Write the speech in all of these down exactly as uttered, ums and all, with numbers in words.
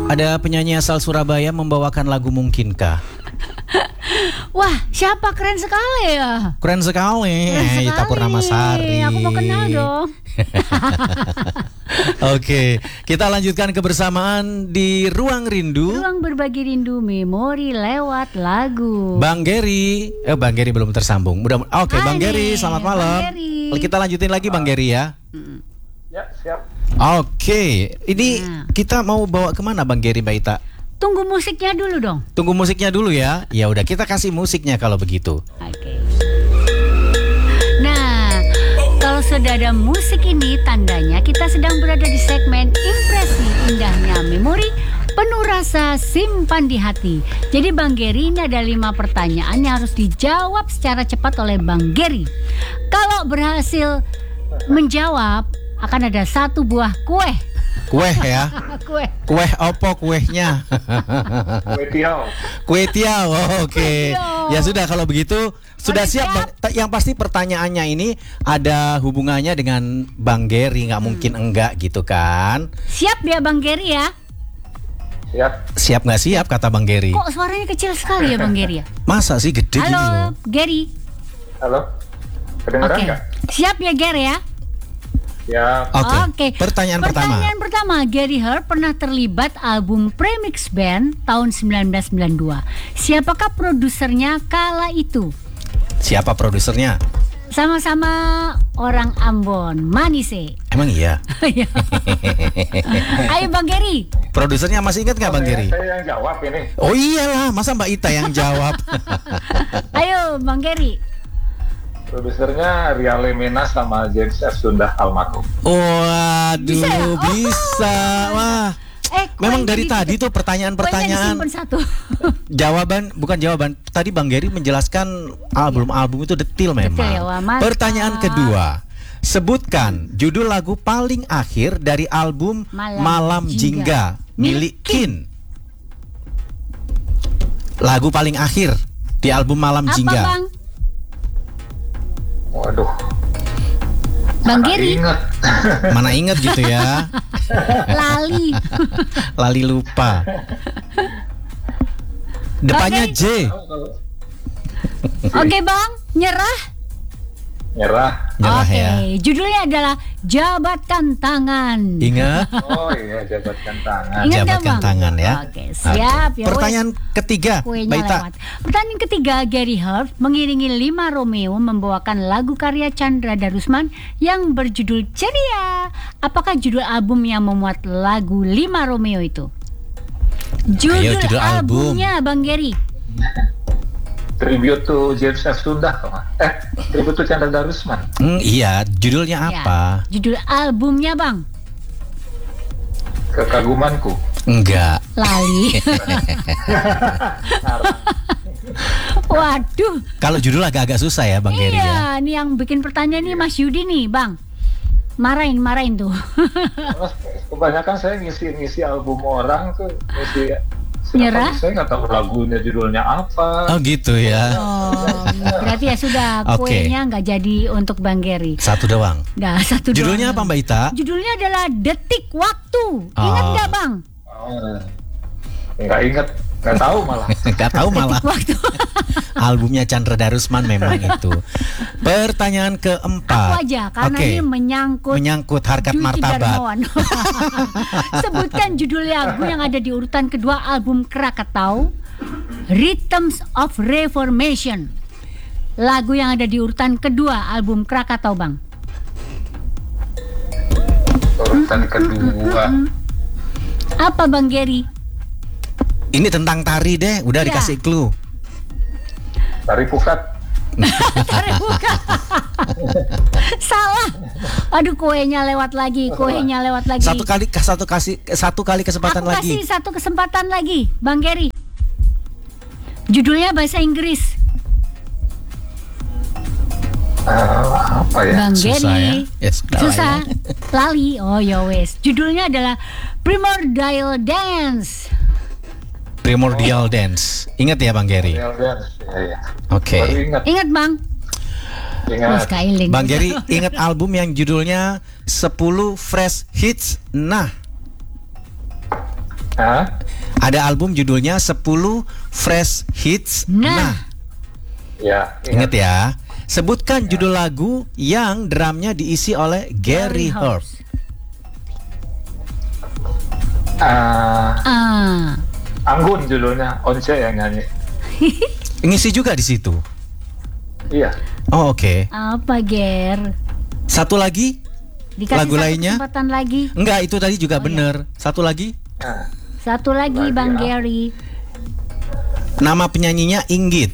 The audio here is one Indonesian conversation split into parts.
Ada penyanyi asal Surabaya membawakan lagu Mungkinkah? Wah, siapa? Keren sekali ya. Keren sekali. Keren Ita sekali. Purnamasari. Aku mau kenal dong. Oke, kita lanjutkan kebersamaan di Ruang Rindu. Ruang berbagi rindu memori lewat lagu. Bang Gary, eh Bang Gary belum tersambung. Mudah. Oke, Bang Hai, Gary, selamat malam. Bang Gary. Kita lanjutin lagi Bang Gary ya. Ya, siap. Oke, ini Nah. kita mau bawa kemana Bang Gary, Mbak Ita? Tunggu musiknya dulu dong. Tunggu musiknya dulu ya. Ya udah, kita kasih musiknya kalau begitu. Oke. Nah, kalau sudah ada musik ini, tandanya kita sedang berada di segmen Impresi Indahnya Memori Penuh Rasa Simpan di Hati. Jadi Bang Gary, ini ada lima pertanyaan yang harus dijawab secara cepat oleh Bang Gary. Kalau berhasil menjawab, akan ada satu buah kue. Kue ya. Kue. Kue opo kuehnya? Kue tiaw. Kue tiaw. Oh, oke. Kue tiaw. Ya sudah, kalau begitu sudah Udah siap. siap? Bang. Ta- Yang pasti pertanyaannya ini ada hubungannya dengan Bang Gary, nggak mungkin enggak gitu kan? Siap ya Bang Gary ya? Siap. Siap nggak siap kata Bang Gary? Kok suaranya kecil sekali ya Bang Gary ya? Masa sih gede gini loh? Halo Gary. Halo. Kedengeran Oke. nggak? Siap ya Gary ya? Ya. Oke. Oke. Pertanyaan, pertama. Pertanyaan pertama, Gary Hart pernah terlibat album Premix Band tahun sembilan belas sembilan puluh dua. Siapakah produsernya kala itu? Siapa produsernya? Sama-sama orang Ambon, Manise. Emang iya? Ayo Bang Gary. Produsernya masih ingat nggak Bang Gary? Saya yang jawab ini. Oh iyalah, masa Mbak Ita yang jawab? Ayo Bang Gary. Produsernya Riale Menas sama James F. Sundah almarhum. Waduh, Bisa ya? Oh. bisa. Wah. Eh, Memang kuenya dari di- tadi tuh kuenya pertanyaan-pertanyaan, disimpan satu. jawaban bukan jawaban. Tadi Bang Gary menjelaskan album-album itu detil memang. Detil ya, wah, mantap. Pertanyaan kedua, sebutkan judul lagu paling akhir dari album Malam Malam, Jingga. Jingga milik Kin. Lagu paling akhir di album Malam Apa Jingga. Bang? Waduh. Bang Mana Gary. inget. Mana inget gitu ya? Lali. Lali lupa. Depannya Bang J. Oke Bang, nyerah. Nyerah. Nyerah Oke, ya. judulnya adalah Jabatkan Tangan. Ingat? Oh iya, jabatkan tangan. Ingat nggak, Jabatkan Bang? tangan ya. Oke, siap. Oke. Ya, Pertanyaan ketiga, Kuenya Mbak Ita. lewat. Pertanyaan ketiga, Gary Hart mengiringi Lima Romeo membawakan lagu karya Chandra Darusman yang berjudul Ceria. Apakah judul album yang memuat lagu Lima Romeo itu? Judul, Ayo, judul album. albumnya, Bang Gary. Tribute to James F. Sundah. Eh, tribute to Chandra Darusman. Hmm, iya, judulnya Ya, apa? judul albumnya, Bang. Kekagumanku. Enggak. Lali. Waduh. Kalau judul agak-agak susah ya, Bang Gary ya. Iya, ini yang bikin pertanyaan ini Mas Yudi nih, Bang. Marahin, marahin tuh. Mas, kebanyakan saya ngisi-ngisi album orang tuh ngisi siapa, Nyerah? saya nggak tahu lagunya judulnya apa. Oh gitu ya. Oh, berarti ya sudah, Oke. kuenya nggak jadi untuk Bang Gary. Satu doang. Nah, satu Judulnya apa doang. Mbak Ita? Judulnya adalah Detik Waktu. Ingat Oh. nggak Bang? Oh, nggak inget, nggak tahu malah. Enggak tahu malah. Detik Waktu. Albumnya Chandra Darusman memang itu. Pertanyaan keempat. Aku aja, karena Oke. ini menyangkut Menyangkut harkat Dwiki martabat. Darmawan. Sebutkan judul lagu yang ada di urutan kedua album Krakatau, Rhythms of Reformation. Lagu yang ada di urutan kedua album Krakatau, Bang. Urutan kedua. Apa Bang Gary? Ini tentang tari deh, udah Ya. dikasih clue. Tari Pukat. Tarik buka. Salah. Aduh, kuenya lewat lagi, kuenya lewat lagi. Satu kali satu kasih satu kali kesempatan Aku lagi. kasih satu kesempatan lagi, Bang Gary. Judulnya bahasa Inggris. Ah, apa ya? Bang Susah Gary. ya? Ya, sudah lah Susah. ya. Lali. Oh ya wes. Judulnya adalah Primordial Dance. Primordial Dance. Ingat ya Bang Gary? Real Dance. Ya, ya. Oke. Baru ingat. Ingat Bang? Ingat. Mas Kailing. Bang Gary ingat album yang judulnya sepuluh Fresh Hits. Nah, Hah? Ada album judulnya sepuluh Fresh Hits. Nah. Nah, Ya, ingat ya. Sebutkan judul lagu yang drumnya diisi oleh Gary Hobbs. Ah, Ah. Anggun judulnya, Once yang nyanyi. Ngisi juga di situ. Iya. Oh, oke. Apa, Ger? Satu lagi? Dikasih Lagu satu lainnya? kesempatan lagi. Enggak, itu tadi juga Oh, iya. bener. Satu lagi? Nah, Satu lagi, Lagi Bang apa? Gary. Nama penyanyinya Inggit.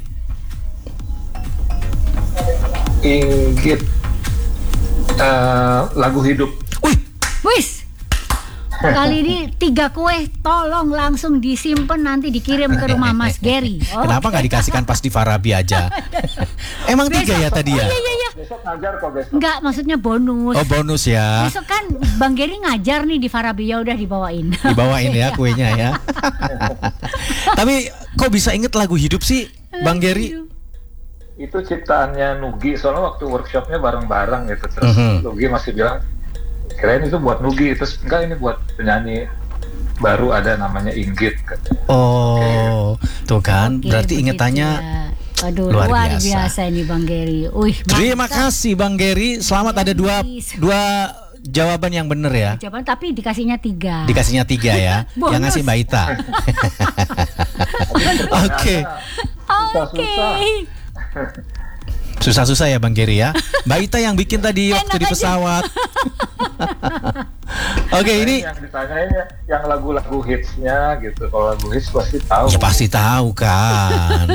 Inggit. Eh, lagu hidup. Wih, Wis. Kali ini tiga kue, tolong langsung disimpan nanti dikirim ke rumah Mas Gary. Oh. kenapa nggak dikasihkan pas di Farabi aja? Emang tiga ya tadi ya? Oh, iya, iya, iya. Besok ngajar kok besok. Enggak, maksudnya bonus. Oh, bonus ya. Besok kan Bang Gary ngajar nih di Farabi, ya udah dibawain. Dibawain ya kuenya ya. Tapi kok bisa inget lagu hidup sih, Bang Gary? Itu ciptaannya Nugi, soalnya waktu workshopnya bareng-bareng gitu. Terus Mhm. Nugi masih bilang, kirain itu buat Nugi, terus enggak, ini buat penyanyi baru ada namanya Inggit. Oh, tuh kan. Oke, Berarti begitu ingetannya ya. Aduh, luar luar, biasa. biasa. ini Bang Gary. Wih, Terima mantap. kasih Bang Gary. Selamat ada dua dua jawaban yang bener ya. Jawaban tapi dikasihnya tiga. Dikasihnya tiga ya. Bonus. Yang ngasih Mbak Ita. Oke. Oke. Susah-susah ya Bang Gary ya. Mbak Ita yang bikin tadi Enak waktu di aja. pesawat. Oke, ini Yang ditanyain ya, yang lagu-lagu hitsnya gitu. Kalau lagu hits pasti tahu. ya pasti tahu kan.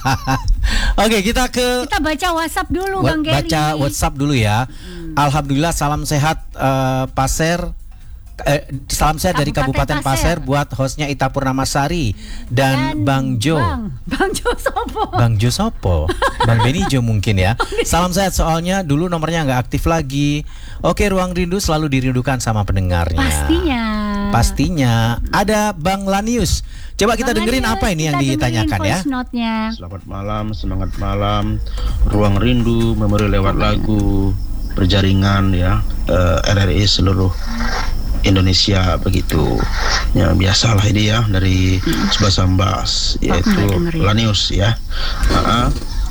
Oke, kita ke Kita baca WhatsApp dulu, Wa- Bang Gary. baca WhatsApp dulu ya. Alhamdulillah, salam sehat eh, Pasir. Eh, salam sehat dari Kabupaten Kabupaten Pasir Pasir. buat hostnya Ita Purnamasari dan, Bang Jo. Bang, Bang Jo sopo? Bang Jo sopo? Bang Beni Jo mungkin ya. Salam sehat, soalnya dulu nomornya nggak aktif lagi. Oke, Ruang Rindu selalu dirindukan sama pendengarnya. Pastinya. Pastinya. Ada Bang Lanius. Coba kita Bang dengerin Lanius, apa ini yang kita dengerin ditanyakan ya. voice note-nya. Selamat malam, semangat malam. Ruang Rindu, memori lewat lagu, berjaringan ya, eh, R R I seluruh Indonesia begitu. Ya biasalah ini ya dari Subas Sambas, yaitu nggak dengerin. Lanius ya. Ah,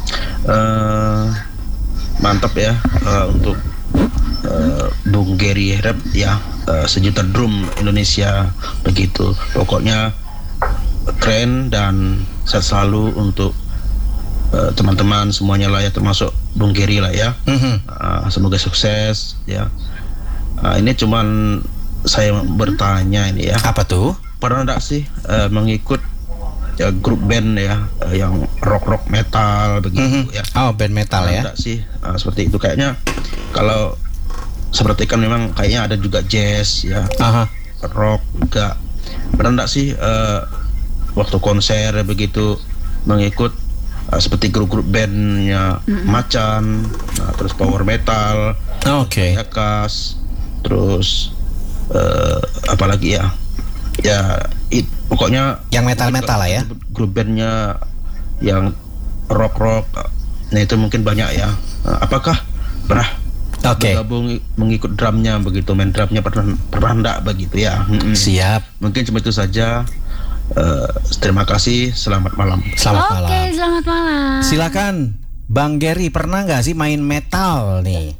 eh, mantap ya eh, untuk eh, Bung Gary Rap ya, eh, sejuta drum Indonesia begitu. Pokoknya keren dan sehat selalu untuk uh, teman-teman semuanya lah ya, termasuk Bung Gary lah ya. Mhm. Uh, semoga sukses ya. Uh, ini cuman saya bertanya ini ya, Apa tuh? pernah enggak sih uh, mengikut ya grup band ya, uh, yang rock rock metal begitu Mhm. ya? Oh, band metal Pernah ya. enggak sih uh, seperti itu? Kayaknya kalau seperti kan memang kayaknya ada juga jazz ya, Aha. rock juga. Pernah enggak sih uh, waktu konser begitu mengikut uh, seperti grup-grup bandnya Macan, nah, terus power metal, Oke. Yakas, terus uh, apalagi ya, ya it, pokoknya Yang metal-metal lah ya. grup bandnya yang rock-rock, nah itu mungkin banyak ya. Uh, apakah pernah Oke. bergabung mengikut drumnya begitu, main drumnya pernah pernah enggak begitu ya? Mm-mm. Siap. Mungkin cuma itu saja. Uh, terima kasih, selamat malam. Selamat Oke, malam. selamat malam. Silakan Bang Gary, pernah nggak sih main metal nih?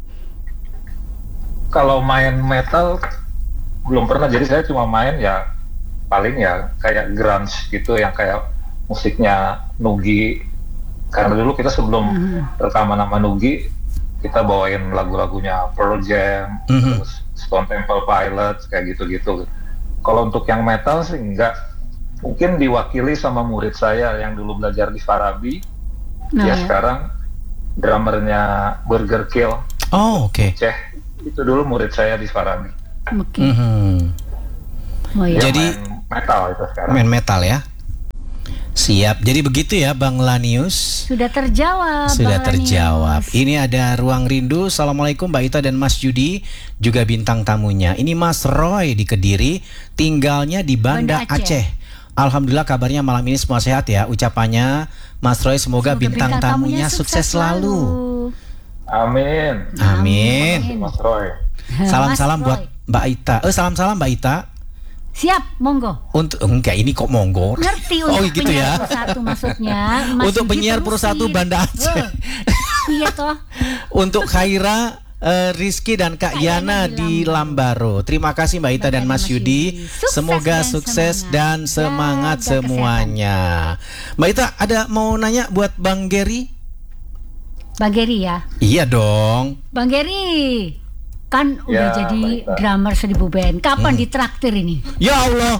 Kalau main metal belum pernah, jadi saya cuma main ya paling ya kayak grunge gitu, yang kayak musiknya Nugi. Karena dulu kita sebelum rekaman sama Nugi, kita bawain lagu-lagunya Pearl Jam, Mhm. terus Stone Temple Pilots, kayak gitu-gitu. Kalau untuk yang metal sih enggak, mungkin diwakili sama murid saya yang dulu belajar di Farabi. Nah, Dia ya. sekarang drummernya Burger Kill, Oh, oke. Ceh. Itu dulu murid saya di Farabi. Oke. Mhm. Oh, Dia iya. Jadi- main metal itu sekarang. Main metal ya. Siap. Jadi begitu ya Bang Lanius. Sudah terjawab. Sudah Bang terjawab. Lanius. Ini ada Ruang Rindu. Assalamualaikum Mbak Ita dan Mas Judi, juga bintang tamunya. Ini Mas Roy di Kediri, tinggalnya di Banda, Banda Aceh. Aceh. Alhamdulillah kabarnya malam ini semua sehat ya. Ucapannya Mas Roy, semoga, Semoga bintang, tamunya sukses selalu. Amin. Amin. Amin. Mas Roy. Salam-salam Mas buat Roy. Mbak Ita. Eh salam-salam Mbak Ita. Siap, monggo. Untuk enggak ini kok monggo. Ngerti Oh untuk gitu penyiar ya. Pro satu maksudnya. Mas Untuk Yugi penyiar Pro terusin. satu Banda Aceh. Eh, Iya toh. Untuk Khaira, eh, Rizky dan Kak Kak Yana Yana di di Lambaro. Terima kasih Mbak Ita Mbak dan Ita Mas dan Mas Yudi. Yudi. Sukses Semoga dan sukses semangat. dan semangat Jaga semuanya. Mbak Ita ada mau nanya buat Bang Gary? Bang Gary ya. Iya dong. Bang Gary kan udah Ya, jadi Mbak Ita. drummer seribu band. Kapan Hmm. ditraktir ini? Ya Allah.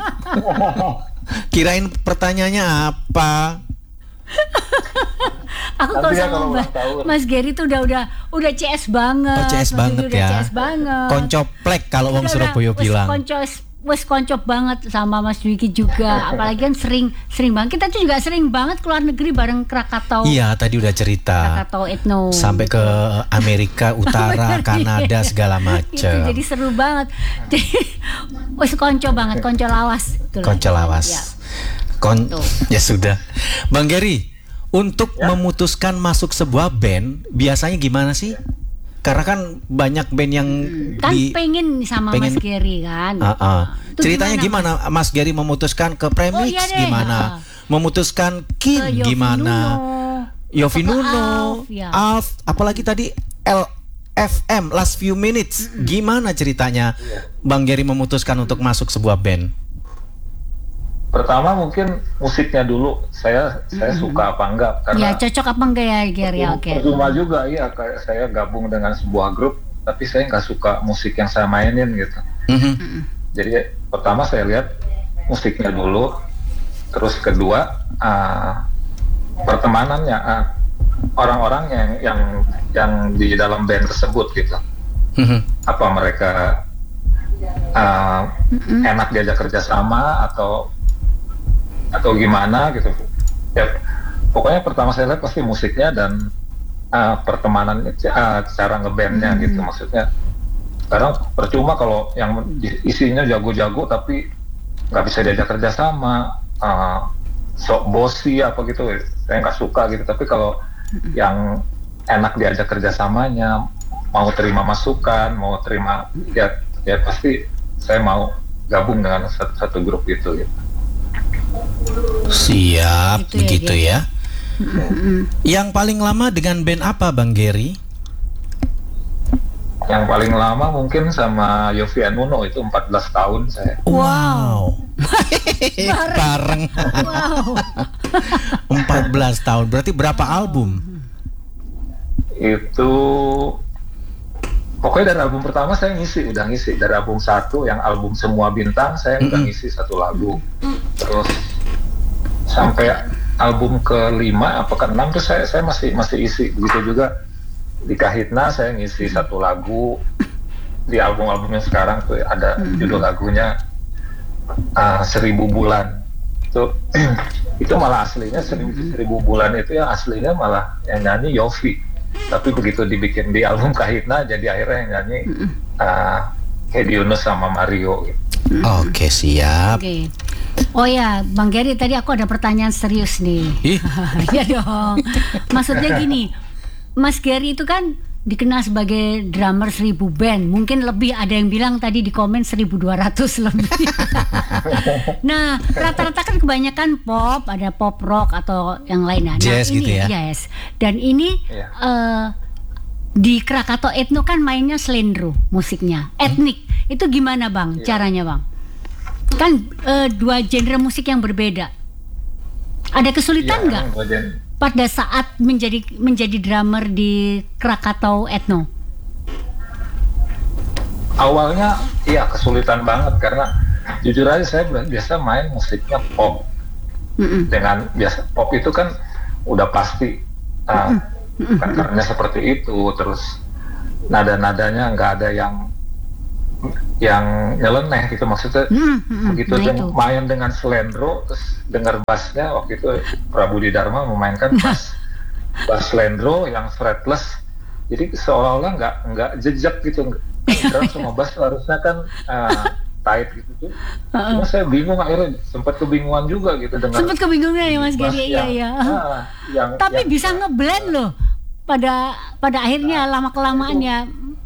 Kirain pertanyaannya apa? Aku Nanti kalau ya sama kalau Mas, ulang tahun. Mas Gary tuh udah udah udah C S banget. Oh, C S Mas banget Yudi udah ya. C S banget. Koncoplek kalau wong Udah, Surabaya udah, wes bilang. Koncos, wes koncop banget sama Mas Dwiki juga. Apalagi kan sering sering banget. Kita tuh juga sering banget keluar negeri bareng Krakatau. Iya, tadi udah cerita. Krakatau Ethno. Sampai ke Amerika Utara, Kanada segala Itu macam. jadi seru banget. Jadi wes konco banget, konco lawas. Itulah. Konco lawas. Ya. Kon Tuh. ya sudah. Bang Gary, untuk memutuskan masuk sebuah band biasanya gimana sih? Karena kan banyak band yang Kan di pengen sama pengen- Mas Gary kan. Ah, ah. Itu Ceritanya gimana, Mas Gary memutuskan ke Premix? Oh, iya deh. Gimana? Ah. Memutuskan Ke Kin Yofi gimana? Nuno. Yofi Atau ke Nuno, Alf, ya. Alf, apalagi tadi L F M Last Few Minutes. Gimana ceritanya Bang Gary memutuskan untuk masuk sebuah band? Pertama mungkin musiknya dulu, saya saya suka apa enggak, Ya karena cocok apa enggak ya Gary? percuma- Oke. percuma juga iya kayak saya gabung dengan sebuah grup, tapi saya nggak suka musik yang saya mainin gitu. Mhm. Jadi pertama saya lihat musiknya dulu, terus kedua ah, pertemanannya, ah, orang-orang yang yang yang di dalam band tersebut gitu. Mhm. Apa mereka uh, enak diajak kerjasama atau atau gimana gitu ya, pokoknya pertama saya lihat pasti musiknya dan uh, pertemanan, uh, cara ngebandnya gitu. Maksudnya sekarang percuma kalau yang isinya jago-jago tapi nggak bisa diajak kerjasama, uh, sok bosi apa gitu, saya nggak suka gitu. Tapi kalau yang enak diajak kerjasamanya, mau terima masukan, mau terima ya, ya pasti saya mau gabung dengan satu, satu grup itu gitu. Siap, Gitu ya, begitu Gary. ya. Yang paling lama dengan band apa Bang Gary? Yang paling lama mungkin sama Yofi Nuno, itu empat belas tahun saya. Wow. Bareng. Wow. empat belas tahun. Berarti berapa album? Itu pokoknya dari album pertama saya ngisi, udah ngisi. Dari album satu yang album Semua Bintang saya udah ngisi satu lagu. Terus sampai album kelima apa keenam tuh saya saya masih masih isi. Begitu juga di Kahitna saya ngisi satu lagu. Di album-albumnya sekarang tuh ada judul lagunya uh, Seribu Bulan. Itu itu malah aslinya seribu, seribu bulan itu yang aslinya malah yang nyanyi Yofi. Tapi begitu dibikin di album Kahitna jadi akhirnya yang nyanyi uh, Hedi Yunus sama Mario gitu. Oke, siap. Oke. Oh ya, Bang Gary, tadi aku ada pertanyaan serius nih. Ih. Iya dong. Maksudnya gini, Mas Gary itu kan dikenal sebagai drummer seribu band. Mungkin lebih, ada yang bilang tadi di komen seribu dua ratus lebih. Nah, rata-rata kan kebanyakan pop, ada pop rock atau yang lainnya. Nah, Jazz ini, gitu ya? Yes. Dan ini Iya. eh, di Krakatau Ethno kan mainnya slendro musiknya, etnik. Itu gimana Bang, caranya Bang? Kan eh, dua genre musik yang berbeda. Ada kesulitan nggak Kemudian pada saat menjadi menjadi drummer di Krakatau Ethno? awalnya iya kesulitan banget karena jujur aja saya biasa main musiknya pop. Mm-mm. Dengan biasa pop itu kan udah pasti uh, kan karena seperti itu, terus nada-nadanya nggak ada yang yang nyeleneh gitu, maksudnya Mm-mm. begitu Nah, dia itu. main dengan slendro terus dengar bassnya, waktu itu Prabu Di Dharma memainkan bass bass slendro yang fretless, jadi seolah-olah nggak nggak jejak gitu. Karena semua bass harusnya kan uh, tight gitu tuh. Cuma saya bingung, akhirnya sempat kebingungan juga gitu dengan Sempat kebingungan ya Mas bass Gary, iya yang- iya. ah, yang- Tapi yang- bisa ngeblend loh. Pada pada akhirnya lama kelamaan ya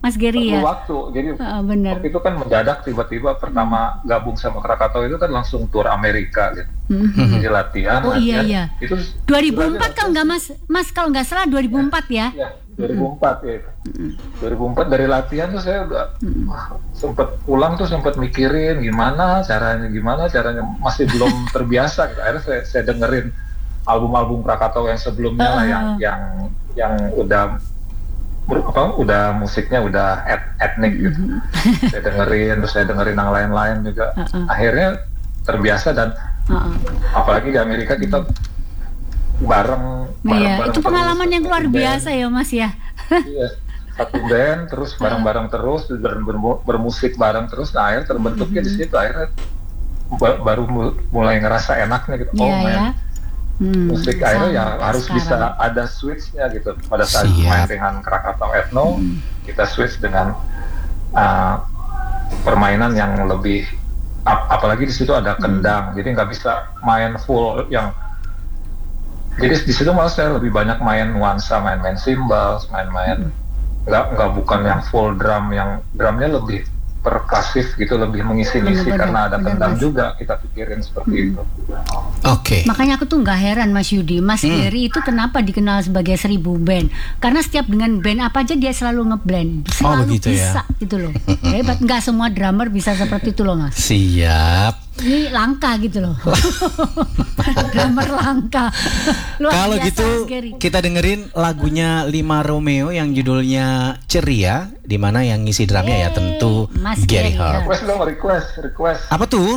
Mas Gary perlu ya. waktu. Jadi Uh, bener. waktu itu kan mendadak tiba-tiba pertama gabung sama Krakatau itu kan langsung tur Amerika gitu. Mhm. Jadi latihan, Oh iya latihan. iya. Itu dua ribu empat kalau nggak Mas, Mas kalau nggak salah dua ribu empat ya. Ya, dua ribu empat ya. dua ribu empat dari latihan tuh saya udah wah, sempet pulang tuh sempet mikirin gimana caranya, gimana caranya masih belum terbiasa. Gitu. Akhirnya saya, saya dengerin album-album Krakatau yang sebelumnya lah yang Uh. yang yang udah ber- apa udah musiknya udah et, etnik gitu. Saya dengerin, terus saya dengerin yang lain-lain juga. Uh-uh. Akhirnya terbiasa dan Uh-uh. apalagi di Amerika kita bareng Iya, bareng-bareng itu pengalaman terus, yang luar satu band. biasa ya Mas ya. Iya, satu band terus bareng-bareng terus ber- ber- bermusik bareng terus. Nah, akhirnya terbentuknya di situ akhirnya ba- baru mu- mulai ngerasa enaknya gitu. Oh Iya man, ya. Hmm, musik akhirnya ya sampai harus sekarang. bisa ada switch-nya gitu. Pada saat Siap. main dengan Krakatau Ethno, kita switch dengan uh, permainan yang lebih ap- apalagi di situ ada kendang. Jadi nggak bisa main full yang jadi di situ malah saya lebih banyak main nuansa, main-main cymbals, main-main nggak nggak bukan yang full drum, yang drumnya lebih perkasif gitu, lebih mengisi-ngisi Bener-bener, karena ada bener, kendang Mas. juga kita pikirin seperti itu. Oke. Makanya aku tuh nggak heran Mas Yudi, Mas Hmm. Gary itu kenapa dikenal sebagai seribu band? Karena setiap dengan band apa aja dia selalu ngeblend, Oh, selalu begitu ya. bisa gitu loh. Hebat, nggak semua drummer bisa seperti itu loh Mas. Siap. Ini langka gitu loh. Drummer langka. Luar Kalau biasa, gitu Mas Gary. kita dengerin lagunya Lima Romeo yang judulnya Ceria, di mana yang ngisi drumnya ya Yeay, tentu Mas Gary Gary, Harp. Request dong, request, request. Apa tuh?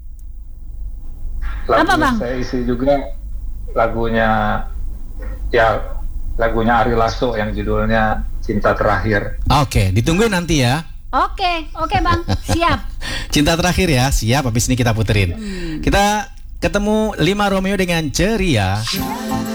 Lagu Apa, Bang? saya isi juga lagunya ya lagunya Ari Lasso yang judulnya Cinta Terakhir. Oke, ditungguin nanti ya. Oke, oke Bang, siap. Cinta terakhir ya, siap. Habis ini kita puterin. Kita ketemu Lima Romeo dengan Ceria.